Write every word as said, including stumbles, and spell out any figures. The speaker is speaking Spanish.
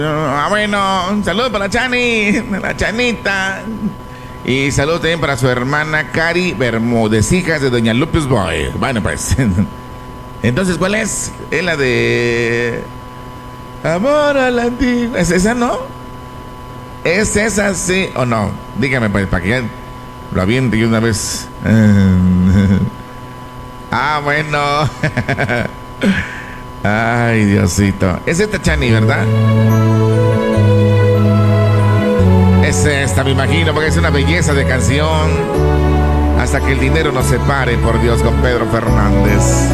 Ah, bueno, un saludo para la Chani, la Chanita. Y saludos también para su hermana Cari Bermúdez, hijas de doña Lupus Boy. Bueno, pues. Entonces, ¿cuál es? Es la de Amor a la antigua. ¿Es esa, no? ¿Es esa, sí o no? Dígame, pues, para que ya lo aviente yo una vez. Ah, bueno. Ay, Diosito. Es esta Chani, ¿verdad? Es esta, me imagino, porque es una belleza de canción. Hasta que el dinero nos separe, por Dios, con Pedro Fernández.